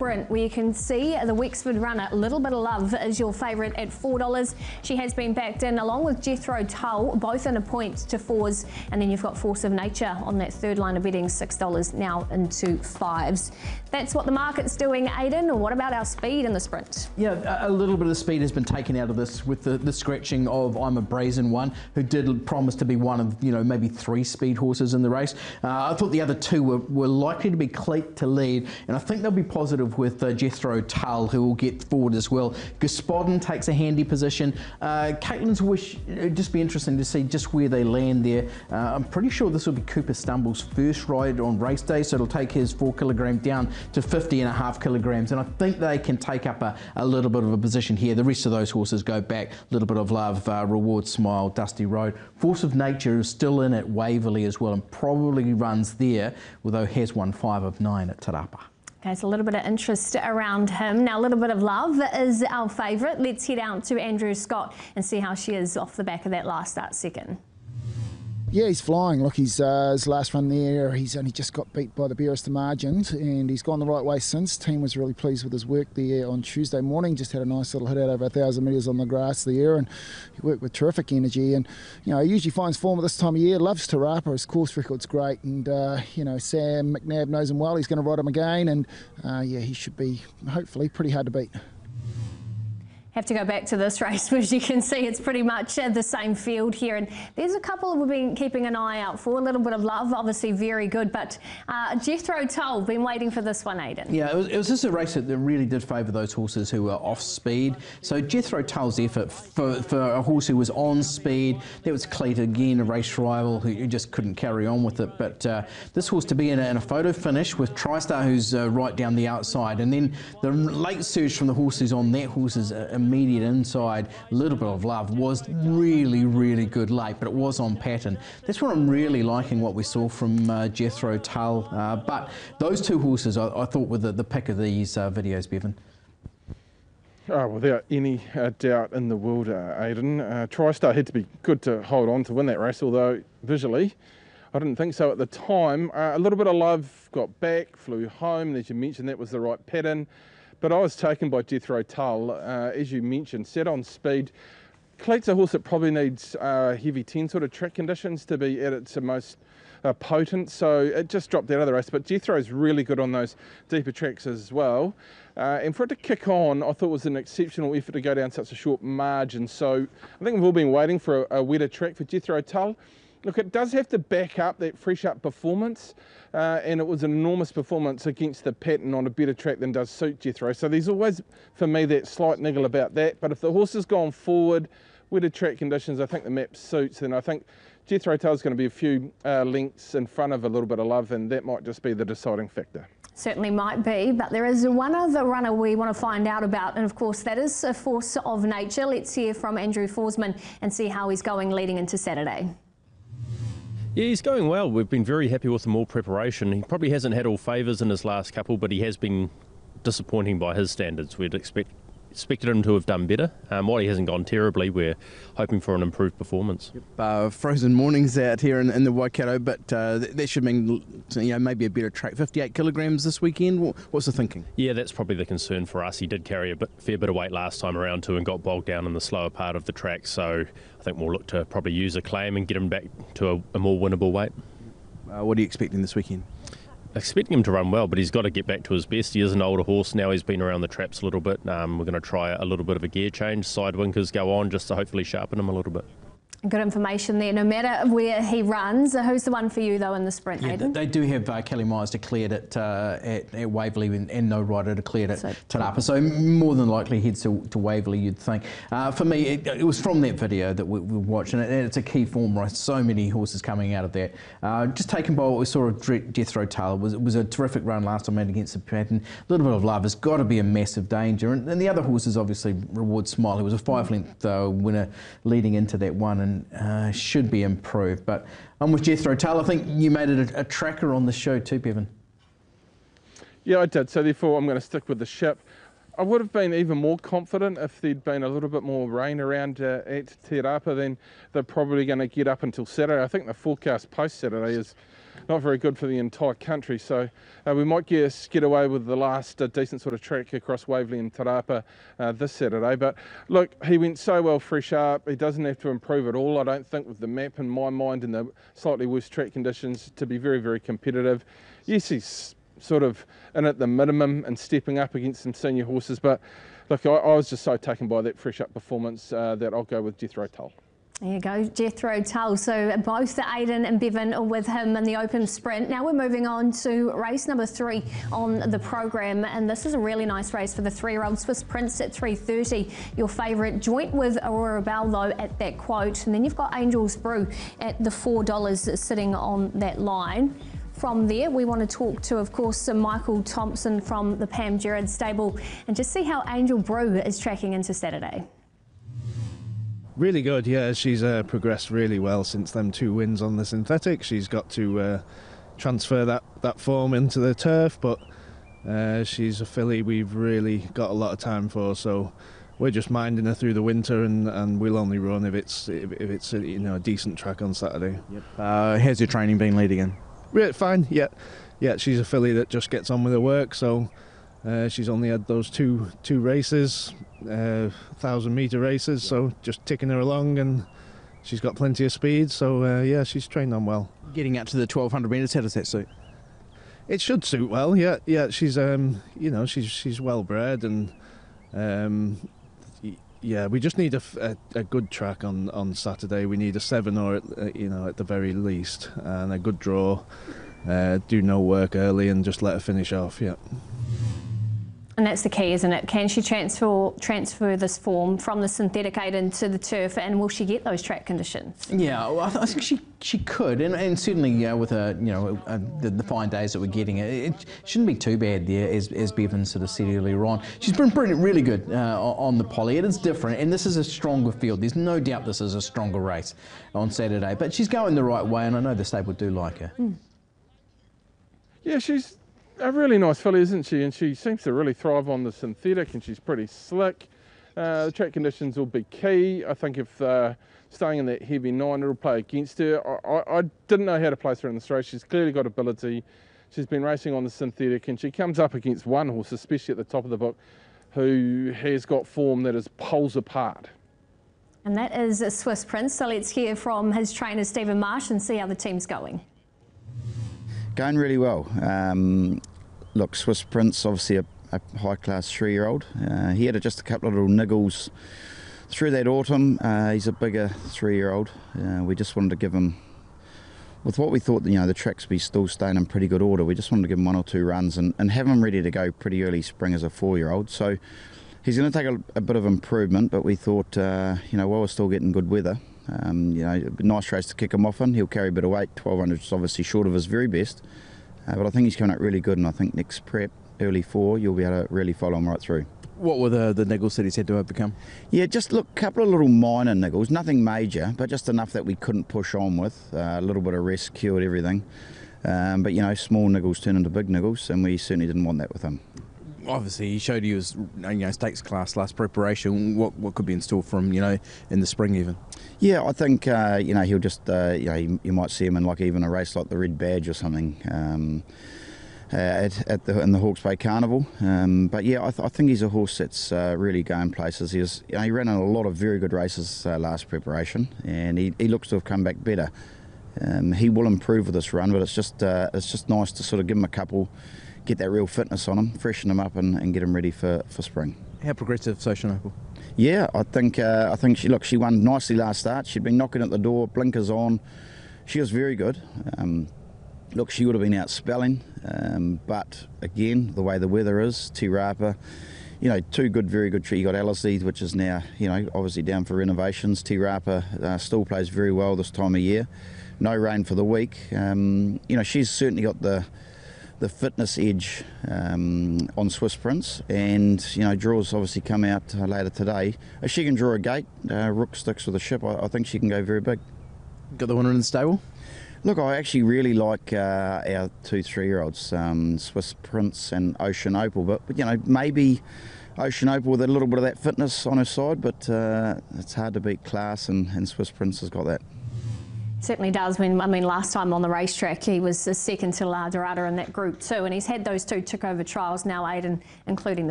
sprint, where you can see the Wexford runner, A Little Bit of Love, is your favourite at $4. She has been backed in along with Jethro Tull, both in a point to 4s, and then you've got Force of Nature on that third line of betting, $6 now into 5s. That's what the market's doing, Aidan. Or what about our speed in the sprint? Yeah, a little bit of speed has been taken out of this with the scratching of I'm a Brazen One, who did promise to be one of, maybe 3 speed horses in the race. I thought the other 2 were likely to be Cleat to lead, and I think they'll be positive with Jethro Tull, who will get forward as well. Gospodin takes a handy position. Caitlin's Wish, it'd just be interesting to see just where they land there. I'm pretty sure this will be Cooper Stumble's first ride on race day, so it'll take his 4 kilogram down to 50.5 kilograms, and I think they can take up a little bit of a position here. The rest of those horses go back. A Little Bit of Love, Reward Smile, Dusty Road. Force of Nature is still in at Waverley as well and probably runs there, although has won 5 of 9 at Te Rapa. Okay, so a little bit of interest around him. Now, A Little Bit of Love is our favourite. Let's head out to Andrew Scott and see how she is off the back of that last start second. Yeah, he's flying. Look, his last run there, he's only just got beat by the barest of margins, and he's gone the right way since. Team was really pleased with his work there on Tuesday morning. Just had a nice little hit out over 1,000 metres on the grass there, and he worked with terrific energy. And he usually finds form at this time of year. Loves Te Rapa. His course record's great, and Sam McNabb knows him well. He's going to ride him again, and he should be hopefully pretty hard to beat. Have to go back to this race, as you can see, it's pretty much the same field here, and there's a couple we've been keeping an eye out for. A Little Bit of Love, obviously very good, but Jethro Tull, been waiting for this one, Aidan. Yeah, it was just a race that really did favour those horses who were off speed. So Jethro Tull's effort for a horse who was on speed, that was Cleat again, a race rival who just couldn't carry on with it. But this horse to be in a photo finish with TriStar, who's right down the outside, and then the late surge from the horses on that horse's immediate inside, A Little Bit of Love, was really, really good late, but it was on pattern. That's what I'm really liking, what we saw from Jethro Tull. But those 2 horses, I thought, were the pick of these videos, Bevan. Oh, without any doubt in the world, Aidan. TriStar had to be good to hold on to win that race, although visually I didn't think so at the time. A Little Bit of Love got back, flew home. As you mentioned, that was the right pattern. But I was taken by Jethro Tull, as you mentioned, set on speed. Cleat's a horse that probably needs heavy 10 sort of track conditions to be at its most potent, so it just dropped out of the race. But Jethro's really good on those deeper tracks as well. And for it to kick on, I thought it was an exceptional effort to go down such a short margin. So I think we've all been waiting for a wetter track for Jethro Tull. Look, it does have to back up that fresh up performance, and it was an enormous performance against the pattern on a better track than does suit Jethro. So there's always, for me, that slight niggle about that. But if the horse has gone forward, wetter track conditions, I think the map suits, then I think Jethro Tull's going to be a few lengths in front of A Little Bit of Love, and that might just be the deciding factor. Certainly might be, but there is one other runner we want to find out about, and of course that is a Force of Nature. Let's hear from Andrew Forsman and see how he's going leading into Saturday. Yeah, he's going well. We've been very happy with him all preparation. He probably hasn't had all favours in his last couple, but he has been disappointing by his standards. We'd expected him to have done better. While he hasn't gone terribly, we're hoping for an improved performance. Frozen mornings out here in the Waikato, but that should mean maybe a better track. 58 kilograms this weekend. What's the thinking? Yeah, that's probably the concern for us. He did carry a fair bit of weight last time around too and got bogged down in the slower part of the track, so I think we'll look to probably use a claim and get him back to a more winnable weight. What are you expecting this weekend? Expecting him to run well, but he's got to get back to his best. He is an older horse now. He's been around the traps a little bit. We're going to try a little bit of a gear change. Side winkers go on just to hopefully sharpen him a little bit. Good information there, no matter where he runs. Who's the one for you, though, in the sprint, Aidan? They do have Kelly Myers declared at Waverley and no rider declared at Te Rapa, so more than likely heads to Waverley, you'd think. For me, it was from that video that we watched, and it's a key form race. So many horses coming out of that. Just taken by what we saw of Jethro Tull. It was a terrific run last time out against the pattern. A Little Bit of Love has got to be a massive danger. And the other horses, obviously, Reward Smile, who was a 5-length winner leading into that one, and should be improved. But I'm with Jethro Tull. I think you made it a tracker on the show too, Bevan. Yeah, I did. So therefore, I'm going to stick with the ship. I would have been even more confident if there'd been a little bit more rain around at Te Rapa. Then they're probably going to get up until Saturday. I think the forecast post-Saturday is not very good for the entire country. So we might get away with the last decent sort of track across Waverley and Te Rapa this Saturday. But look, he went so well fresh up. He doesn't have to improve at all, I don't think, with the map in my mind and the slightly worse track conditions to be very, very competitive. Yes, he's sort of in at the minimum and stepping up against some senior horses. But look, I was just so taken by that fresh up performance that I'll go with Jethro Tull. There you go, Jethro Tull. So both Aidan and Bevan are with him in the open sprint. Now we're moving on to race number 3 on the program, and this is a really nice race for the 3-year-old. Swiss Prince at 3:30, your favourite, joint with Aurora Bell though at that quote, and then you've got Angel's Brew at the $4 sitting on that line. From there, we want to talk to, of course, Michael Thompson from the Pam Gerard stable and just see how Angel Brew is tracking into Saturday. Really good, yeah. She's progressed really well since them 2 wins on the synthetic. She's got to transfer that form into the turf, but she's a filly we've really got a lot of time for. So we're just minding her through the winter, and we'll only run if it's a decent track on Saturday. Yep. How's your training been leading in? Really fine, yeah. She's a filly that just gets on with her work. So she's only had those two races. 1,000-metre races, so just ticking her along, and she's got plenty of speed, so yeah, she's trained on well. Getting out to the 1,200 metres, how does that suit? It should suit well, yeah. She's she's well bred, and yeah, we just need a good track on Saturday. We need a 7 or at the very least, and a good draw. Do no work early and just let her finish off, yeah. And that's the key, isn't it? Can she transfer this form from the synthetic Aidan to the turf, and will she get those track conditions? Yeah, well, I think she could, and certainly with the fine days that we're getting, it shouldn't be too bad there, as Bevan sort of said earlier on. She's been really good on the poly. It is different, and this is a stronger field. There's no doubt this is a stronger race on Saturday, but she's going the right way, and I know the stable do like her. Yeah, she's a really nice filly, isn't she? And she seems to really thrive on the synthetic, and she's pretty slick. The track conditions will be key. I think if staying in that heavy 9, it'll play against her. I didn't know how to place her in this race. She's clearly got ability. She's been racing on the synthetic, and she comes up against one horse, especially at the top of the book, who has got form that is poles apart. And that is a Swiss Prince. So let's hear from his trainer, Stephen Marsh, and see how the team's going. Going really well. Look, Swiss Prince, obviously a high-class 3-year-old. He had just a couple of little niggles through that autumn. He's a bigger 3-year-old. We just wanted to give him, with what we thought, the tracks be still staying in pretty good order, we just wanted to give him 1 or 2 runs and have him ready to go pretty early spring as a 4-year-old. So he's going to take a bit of improvement, but we thought, while we're still getting good weather, a nice race to kick him off in. He'll carry a bit of weight. 1,200 is obviously short of his very best. But I think he's coming out really good, and I think next prep, early 4, you'll be able to really follow him right through. What were the niggles that he's had to overcome? Yeah, just look, a couple of little minor niggles, nothing major, but just enough that we couldn't push on with. A little bit of rest cured everything. But, small niggles turn into big niggles, and we certainly didn't want that with him. Obviously, he showed you his stakes class last preparation. What could be in store for him, in the spring even? Yeah, I think he'll just you might see him in even a race like the Red Badge or something in the Hawke's Bay Carnival. But yeah, I think he's a horse that's really going places. He ran in a lot of very good races last preparation, and he looks to have come back better. He will improve with this run, but it's just nice to sort of give him a couple. Get that real fitness on him, freshen him up, and get him ready for spring. How progressive Oceanople? Yeah, I think she won nicely last start. She'd been knocking at the door, blinkers on. She was very good. She would have been out spelling, but again, the way the weather is, Te Rapa, 2 very good trees. You got Ellerslie, which is now, obviously down for renovations. Te Rapa still plays very well this time of year. No rain for the week. She's certainly got the fitness edge on Swiss Prince, and draws obviously come out later today. If she can draw a gate, Rook sticks with the ship, I think she can go very big. Got the winner in the stable? Look, I actually really like our 2 3-year-olds, Swiss Prince and Oceanople, but maybe Oceanople with a little bit of that fitness on her side, but it's hard to beat class, and Swiss Prince has got that. Certainly does. I mean, last time on the racetrack, he was second to La Dorada in that group too, and he's had those two took over trials now, Aidan, including the